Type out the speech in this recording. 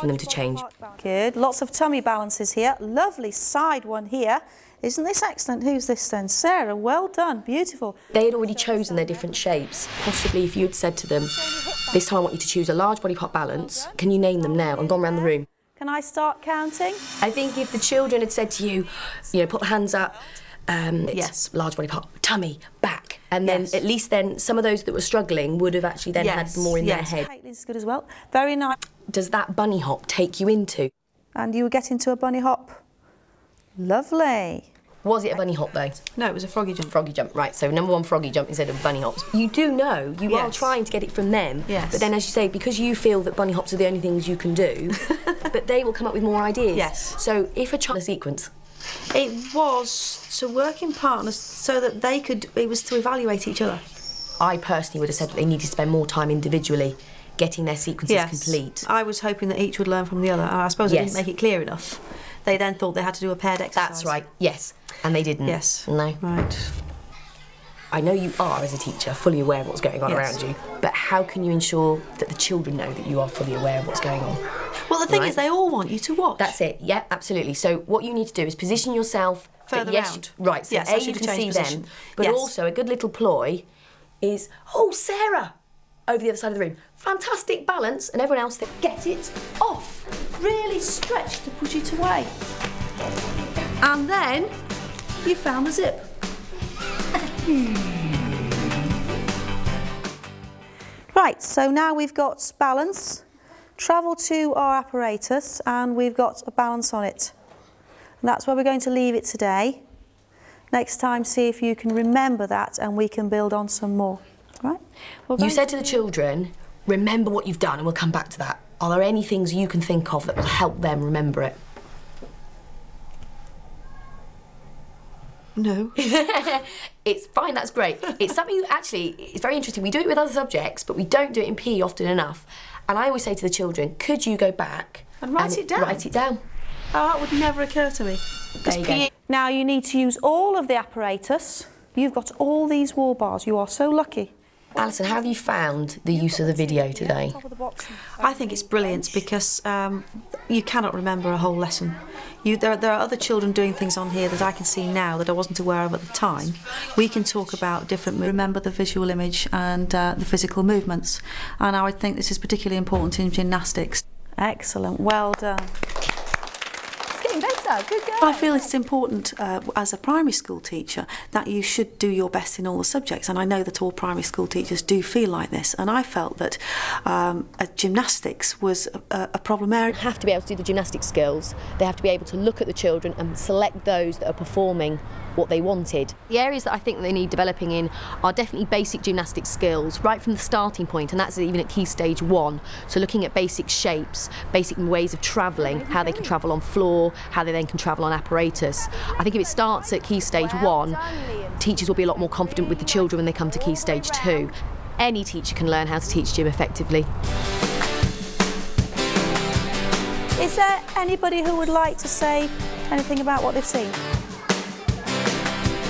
asking them to change. Good. Lots of tummy balances here. Lovely side one here. Isn't this excellent? Who's this then? Sarah, well done. Beautiful. They had already chosen their different shapes. Possibly if you had said to them, this time I want you to choose a large body part balance, can you name them now? And gone around the room. Can I start counting? I think if the children had said to you, put the hands up, yes, large body part, tummy, back, and then at least then some of those that were struggling would have actually then had more in their head. Caitlin's good as well. Very nice. Does that bunny hop take you into? And you were getting to a bunny hop. Lovely. Was it a bunny hop though? No, it was a froggy jump. Froggy jump, right. So number one, froggy jump instead of bunny hops. You do know, you are trying to get it from them. Yes. But then as you say, because you feel that bunny hops are the only things you can do, but they will come up with more ideas. Yes. So if a child... a sequence. It was to work in partners so that they could, it was to evaluate each other. I personally would have said that they needed to spend more time individually getting their sequences complete. I was hoping that each would learn from the other, and I suppose I didn't make it clear enough. They then thought they had to do a paired exercise. That's right, yes. And they didn't. Yes. No. Right. I know you are, as a teacher, fully aware of what's going on around you, but how can you ensure that the children know that you are fully aware of what's going on? Well, the thing is, they all want you to watch. That's it, yeah, absolutely. So what you need to do is position yourself... further round. Right, so A, you can see them, but also a good little ploy is, oh, Sarah, over the other side of the room. Fantastic balance, and everyone else, get it off. Really stretch to push it away. And then you found the zip. Right, so now we've got balance. Travel to our apparatus and we've got a balance on it. And that's where we're going to leave it today. Next time, see if you can remember that and we can build on some more. Right? You said to the children, remember what you've done, and we'll come back to that. Are there any things you can think of that will help them remember it? No. It's fine, that's great. It's something actually, it's very interesting. We do it with other subjects, but we don't do it in PE often enough. And I always say to the children, could you go back and write it down? Write it down. Oh, that would never occur to me. There you go. Now you need to use all of the apparatus. You've got all these wall bars. You are so lucky. Alison, how have you found the use of the video today? I think it's brilliant because you cannot remember a whole lesson. There are other children doing things on here that I can see now that I wasn't aware of at the time. We can talk about different, remember the visual image and the physical movements. And I would think this is particularly important in gymnastics. Excellent, well done. Better. Good girl. I feel it's important as a primary school teacher that you should do your best in all the subjects, and I know that all primary school teachers do feel like this, and I felt that gymnastics was a problem area. They have to be able to do the gymnastic skills. They have to be able to look at the children and select those that are performing what they wanted. The areas that I think they need developing in are definitely basic gymnastic skills, right from the starting point, and that's even at Key Stage 1. So looking at basic shapes, basic ways of travelling, how they can travel on floor, how they then can travel on apparatus. I think if it starts at Key Stage 1, teachers will be a lot more confident with the children when they come to Key Stage 2. Any teacher can learn how to teach gym effectively. Is there anybody who would like to say anything about what they've seen?